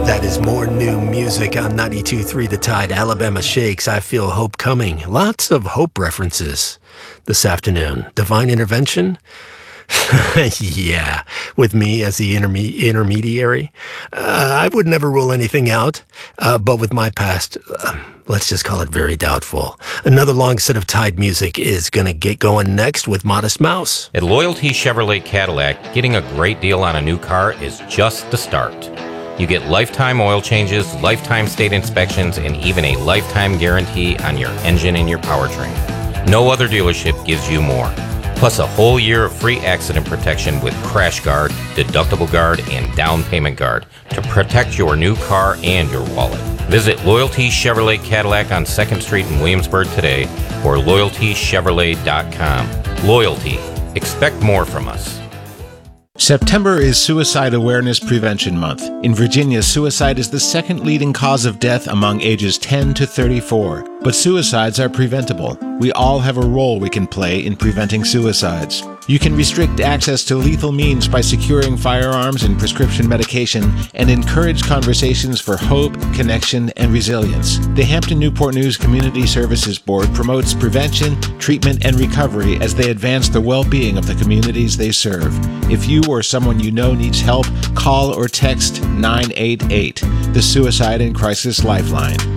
That is more new music on 92.3 The Tide. Alabama Shakes, I Feel Hope Coming. Lots of hope references this afternoon. Divine intervention? Yeah, with me as the intermediary. I would never rule anything out, but with my past, let's just call it very doubtful. Another long set of Tide music is going to get going next with Modest Mouse. At Loyalty Chevrolet Cadillac, getting a great deal on a new car is just the start. You get lifetime oil changes, lifetime state inspections, and even a lifetime guarantee on your engine and your powertrain. No other dealership gives you more. Plus a whole year of free accident protection with Crash Guard, Deductible Guard, and Down Payment Guard to protect your new car and your wallet. Visit Loyalty Chevrolet Cadillac on 2nd Street in Williamsburg today or LoyaltyChevrolet.com. Loyalty. Expect more from us. September is Suicide Awareness Prevention Month. In Virginia, suicide is the second leading cause of death among ages 10 to 34. But suicides are preventable. We all have a role we can play in preventing suicides. You can restrict access to lethal means by securing firearms and prescription medication and encourage conversations for hope, connection, and resilience. The Hampton Newport News Community Services Board promotes prevention, treatment, and recovery as they advance the well-being of the communities they serve. If you or someone you know needs help, call or text 988, the Suicide and Crisis Lifeline.